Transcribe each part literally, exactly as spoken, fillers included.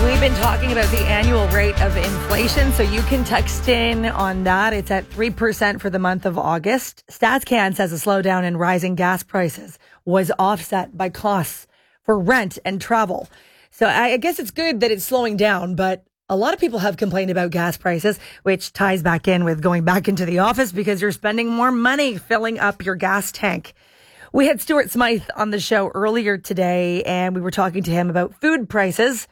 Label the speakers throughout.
Speaker 1: We've been talking about the annual rate of inflation, so you can text in on that. It's at three percent for the month of August. StatsCan says a slowdown in rising gas prices was offset by costs for rent and travel. So I guess it's good that it's slowing down, but a lot of people have complained about gas prices, which ties back in with going back into the office because you're spending more money filling up your gas tank. We had Stuart Smythe on the show earlier today, and we were talking to him about food prices.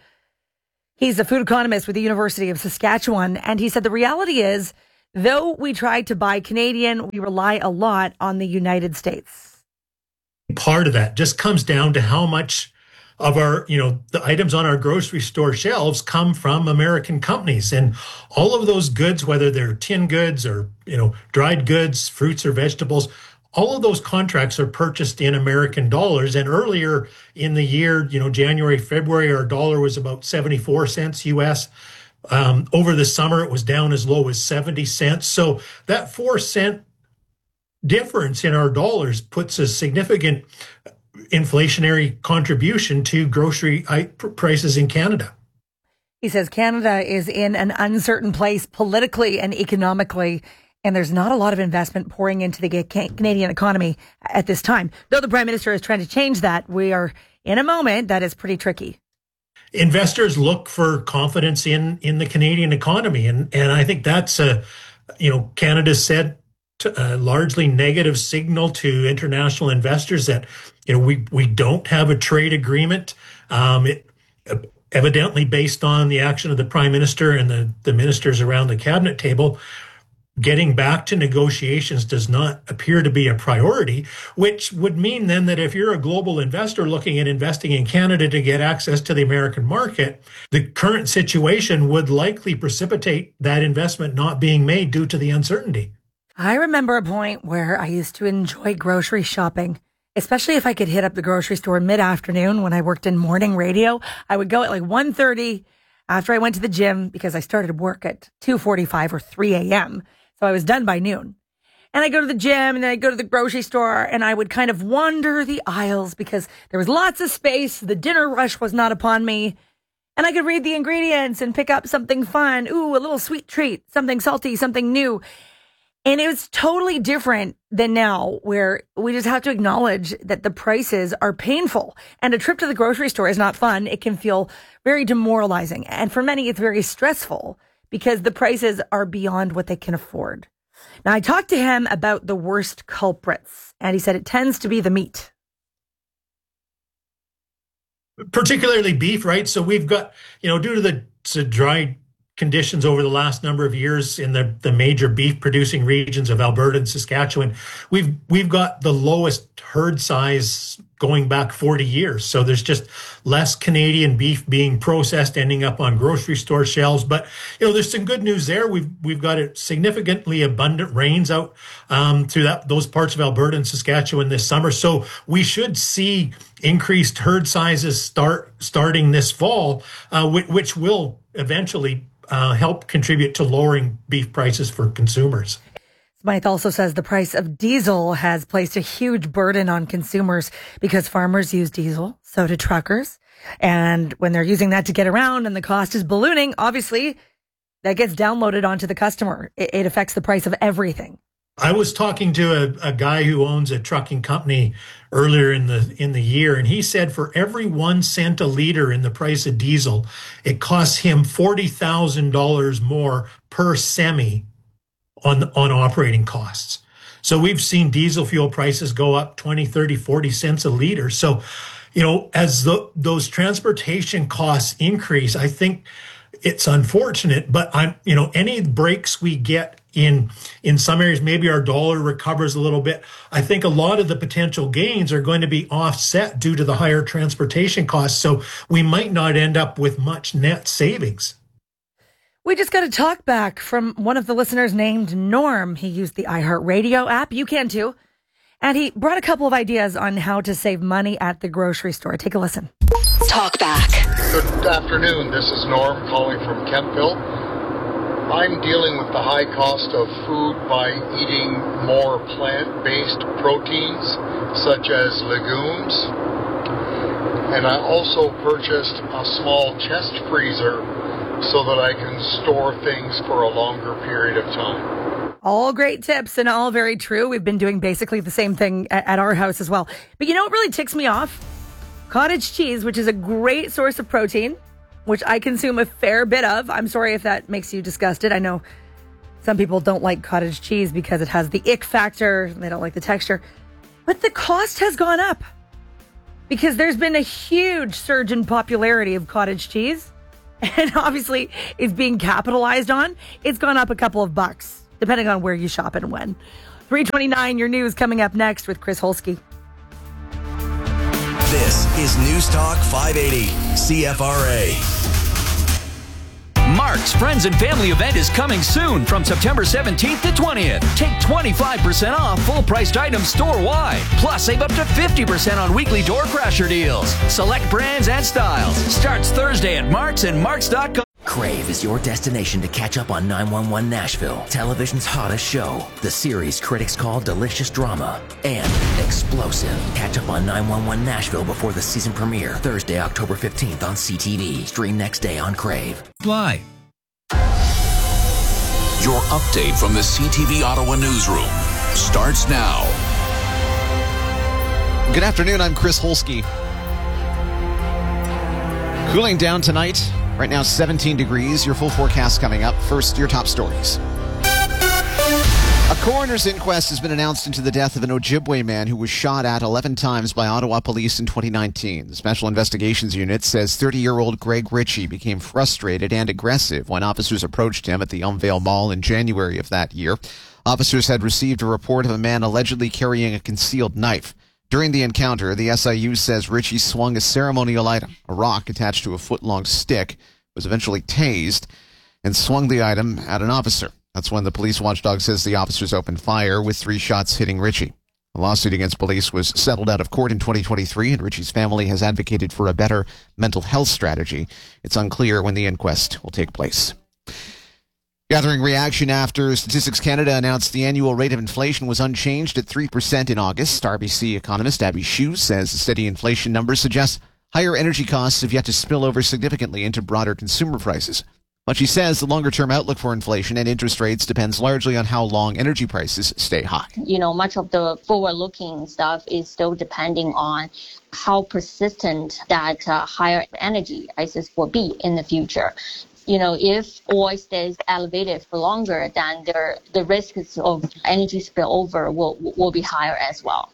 Speaker 1: He's a food economist with the University of Saskatchewan, and he said the reality is, though we try to buy Canadian, we rely a lot on the United States.
Speaker 2: Part of that just comes down to how much of our, you know, the items on our grocery store shelves come from American companies. And all of those goods, whether they're tin goods or, you know, dried goods, fruits or vegetables, all of those contracts are purchased in American dollars. And earlier in the year, you know, January, February, our dollar was about seventy-four cents U S. Um, over the summer, it was down as low as seventy cents. So that four cent difference in our dollars puts a significant inflationary contribution to grocery prices in Canada.
Speaker 1: He says Canada is in an uncertain place politically and economically, and there's not a lot of investment pouring into the Canadian economy at this time. Though the Prime Minister is trying to change that, we are in a moment that is pretty tricky.
Speaker 2: Investors look for confidence in, in the Canadian economy. And, and I think that's a, you know, Canada said a largely negative signal to international investors that, you know, we, we don't have a trade agreement. Um, it, evidently based on the action of the Prime Minister and the, the ministers around the cabinet table, getting back to negotiations does not appear to be a priority, which would mean then that if you're a global investor looking at investing in Canada to get access to the American market, the current situation would likely precipitate that investment not being made due to the uncertainty.
Speaker 1: I remember a point where I used to enjoy grocery shopping, especially if I could hit up the grocery store mid-afternoon when I worked in morning radio. I would go at like one thirty after I went to the gym because I started work at two forty-five or three a.m., so I was done by noon. And I go to the gym and then I go to the grocery store and I would kind of wander the aisles because there was lots of space. The dinner rush was not upon me. And I could read the ingredients and pick up something fun. Ooh, a little sweet treat, something salty, something new. And it was totally different than now, where we just have to acknowledge that the prices are painful. And a trip to the grocery store is not fun. It can feel very demoralizing. And for many, it's very stressful, because the prices are beyond what they can afford. Now, I talked to him about the worst culprits, and he said it tends to be the meat.
Speaker 2: Particularly beef, right? So we've got, you know, due to the to dry conditions over the last number of years in the, the major beef producing regions of Alberta and Saskatchewan, we've we've got the lowest herd size going back forty years. So there's just less Canadian beef being processed, ending up on grocery store shelves. But, you know, there's some good news there. We've we've got a significantly abundant rains out um, through that those parts of Alberta and Saskatchewan this summer. So we should see increased herd sizes start starting this fall, uh, which, which will eventually uh, help contribute to lowering beef prices for consumers.
Speaker 1: Smythe also says the price of diesel has placed a huge burden on consumers because farmers use diesel, so do truckers. And when they're using that to get around and the cost is ballooning, obviously that gets downloaded onto the customer. It, it affects the price of everything.
Speaker 2: I was talking to a, a guy who owns a trucking company earlier in the in the year, and he said for every one cent a liter in the price of diesel, it costs him forty thousand dollars more per semi on on operating costs. So we've seen diesel fuel prices go up twenty, thirty, forty cents a liter. So, you know, as the, those transportation costs increase, I think it's unfortunate, but I'm, you know, any breaks we get in, in some areas, maybe our dollar recovers a little bit. I think a lot of the potential gains are going to be offset due to the higher transportation costs. So we might not end up with much net savings.
Speaker 1: We just got a talk back from one of the listeners named Norm. He used the iHeartRadio app. You can too. And he brought a couple of ideas on how to save money at the grocery store. Take a listen.
Speaker 3: Talk back.
Speaker 4: Good afternoon. This is Norm calling from Kempville. I'm dealing with the high cost of food by eating more plant-based proteins, such as legumes. And I also purchased a small chest freezer so that I can store things for a longer period of time.
Speaker 1: All great tips and all very true. We've been doing basically the same thing at our house as well. But you know what really ticks me off? Cottage cheese, which is a great source of protein, which I consume a fair bit of. I'm sorry if that makes you disgusted. I know some people don't like cottage cheese because it has the ick factor. They don't like the texture. But the cost has gone up because there's been a huge surge in popularity of cottage cheese. And obviously it's being capitalized on. It's gone up a couple of bucks, depending on where you shop and when. three twenty-nine, your news coming up next with Chris Holsky.
Speaker 3: This is News Talk five eighty, C F R A.
Speaker 5: Mark's Friends and Family event is coming soon from September seventeenth to twentieth. Take twenty-five percent off full-priced items store-wide. Plus, save up to fifty percent on weekly door crasher deals. Select brands and styles. Starts Thursday at Mark's and Marks dot com.
Speaker 3: Crave is your destination to catch up on nine one one Nashville, television's hottest show. The series critics call delicious drama and explosive. Catch up on nine one one Nashville before the season premiere, Thursday, October fifteenth on C T V. Stream next day on Crave.
Speaker 5: Fly.
Speaker 6: Your update from the C T V Ottawa newsroom starts now.
Speaker 7: Good afternoon, I'm Chris Holsky. Cooling down tonight. Right now, seventeen degrees. Your full forecast coming up. First, your top stories. A coroner's inquest has been announced into the death of an Ojibwe man who was shot at eleven times by Ottawa police in twenty nineteen. The Special Investigations Unit says thirty-year-old Greg Ritchie became frustrated and aggressive when officers approached him at the Elmvale Mall in January of that year. Officers had received a report of a man allegedly carrying a concealed knife. During the encounter, the S I U says Ritchie swung a ceremonial item, a rock attached to a foot-long stick, was eventually tased, and swung the item at an officer. That's when the police watchdog says the officers opened fire, with three shots hitting Ritchie. A lawsuit against police was settled out of court in twenty twenty-three, and Ritchie's family has advocated for a better mental health strategy. It's unclear when the inquest will take place. Gathering reaction after Statistics Canada announced the annual rate of inflation was unchanged at three percent in August. R B C economist Abby Hsu says the steady inflation numbers suggest higher energy costs have yet to spill over significantly into broader consumer prices. But she says the longer-term outlook for inflation and interest rates depends largely on how long energy prices stay high.
Speaker 8: You know, much of the forward-looking stuff is still depending on how persistent that uh, higher energy prices will be in the future. You know, if oil stays elevated for longer, then there, the risks of energy spillover will will be higher as well.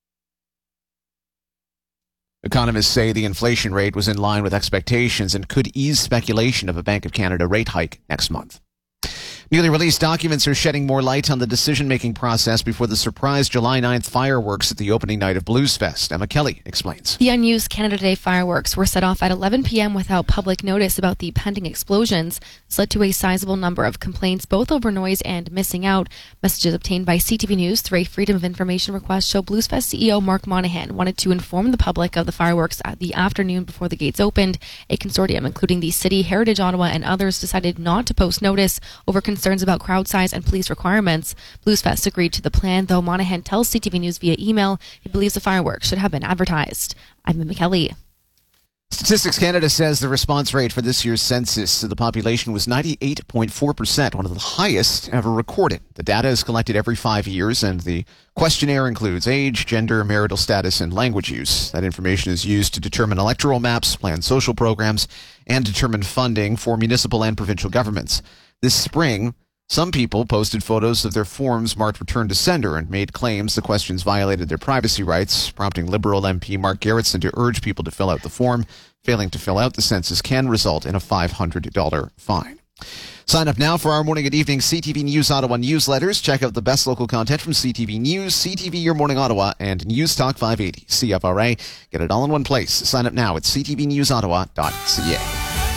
Speaker 7: Economists say the inflation rate was in line with expectations and could ease speculation of a Bank of Canada rate hike next month. Newly released documents are shedding more light on the decision-making process before the surprise July ninth fireworks at the opening night of Bluesfest. Emma Kelly explains.
Speaker 9: The unused Canada Day fireworks were set off at eleven p.m. without public notice about the pending explosions. This led to a sizable number of complaints, both over noise and missing out. Messages obtained by C T V News through a Freedom of Information request show Bluesfest C E O Mark Monahan wanted to inform the public of the fireworks at the afternoon before the gates opened. A consortium, including the City, Heritage Ottawa, and others, decided not to post notice over concerns about crowd size and police requirements. Bluesfest agreed to the plan, though Monahan tells C T V News via email he believes the fireworks should have been advertised. I'm Emma Kelly.
Speaker 7: Statistics Canada says the response rate for this year's census to the population was ninety-eight point four percent, one of the highest ever recorded. The data is collected every five years, and the questionnaire includes age, gender, marital status, and language use. That information is used to determine electoral maps, plan social programs, and determine funding for municipal and provincial governments. This spring, some people posted photos of their forms marked return to sender and made claims the questions violated their privacy rights, prompting Liberal M P Mark Garrettson to urge people to fill out the form. Failing to fill out the census can result in a five hundred dollars fine. Sign up now for our morning and evening C T V News Ottawa newsletters. Check out the best local content from C T V News, C T V Your Morning Ottawa, and News Talk five eighty, C F R A. Get it all in one place. Sign up now at c t v news ottawa dot c a.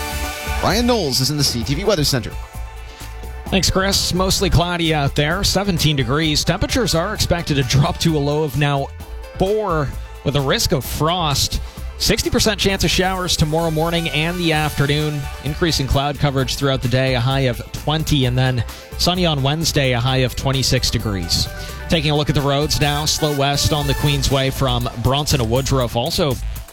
Speaker 7: Ryan Knowles is in the C T V Weather Center.
Speaker 10: Thanks, Chris. Mostly cloudy out there, seventeen degrees. Temperatures are expected to drop to a low of now four with a risk of frost. sixty percent chance of showers tomorrow morning and the afternoon. Increasing cloud coverage throughout the day, a high of twenty, and then sunny on Wednesday, a high of twenty-six degrees. Taking a look at the roads now, slow west on the Queensway from Bronson to Woodruff. Also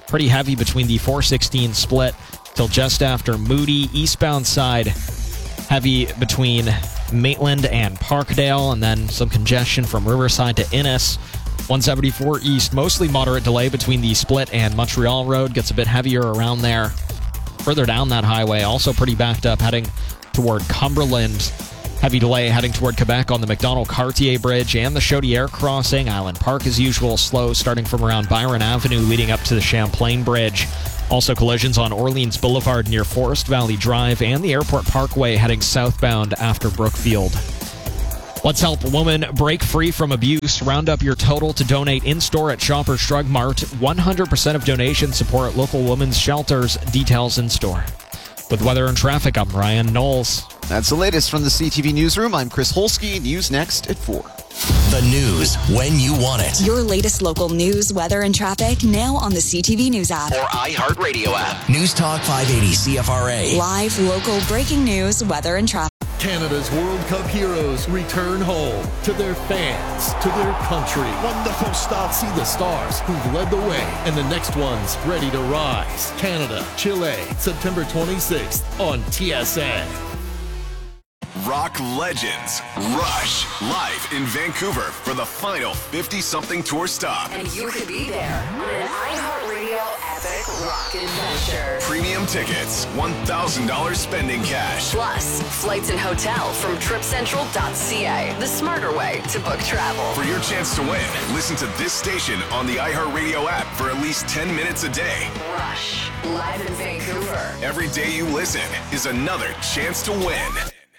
Speaker 10: pretty heavy between the four sixteen split till just after Moody. Eastbound side, heavy between Maitland and Parkdale, and then some congestion from Riverside to Innis. one seventy-four East, mostly moderate delay between the split and Montreal Road. Gets a bit heavier around there. Further down that highway, also pretty backed up heading toward Cumberland. Heavy delay heading toward Quebec on the Macdonald-Cartier Bridge and the Chaudière crossing. Island Park, as usual, slow starting from around Byron Avenue leading up to the Champlain Bridge. Also collisions on Orleans Boulevard near Forest Valley Drive and the Airport Parkway heading southbound after Brookfield. Let's help a woman break free from abuse. Round up your total to donate in-store at Shoppers Drug Mart. one hundred percent of donations support local women's shelters. Details in store. With weather and traffic, I'm Ryan Knowles.
Speaker 7: That's the latest from the C T V Newsroom. I'm Chris Holsky. News next at four.
Speaker 3: The news when you want it.
Speaker 11: Your latest local news, weather, and traffic now on the C T V News app.
Speaker 3: Or iHeartRadio app. News Talk five eighty C F R A.
Speaker 11: Live, local, breaking news, weather, and traffic.
Speaker 12: Canada's World Cup heroes return home to their fans, to their country. Wonderful start. See the stars who've led the way and the next ones ready to rise. Canada, Chile, September twenty-sixth on T S N.
Speaker 13: Rock legends Rush live in Vancouver for the final fifty-something tour stop.
Speaker 14: And you could be there on an iHeartRadio epic rock adventure.
Speaker 13: Premium tickets, one thousand dollars spending cash.
Speaker 14: Plus, flights and hotel from trip central dot c a, the smarter way to book travel.
Speaker 13: For your chance to win, listen to this station on the iHeartRadio app for at least ten minutes a day.
Speaker 14: Rush, live in Vancouver.
Speaker 13: Every day you listen is another chance to win.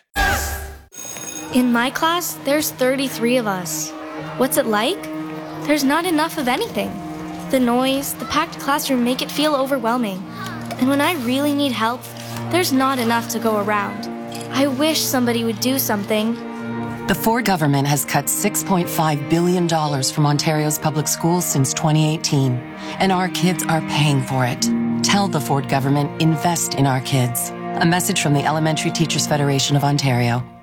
Speaker 15: In my class, there's thirty-three of us. What's it like? There's not enough of anything. The noise, the packed classroom make it feel overwhelming. And when I really need help, there's not enough to go around. I wish somebody would do something.
Speaker 16: The Ford government has cut six point five billion dollars from Ontario's public schools since twenty eighteen, and our kids are paying for it. Tell the Ford government, invest in our kids. A message from the Elementary Teachers Federation of Ontario.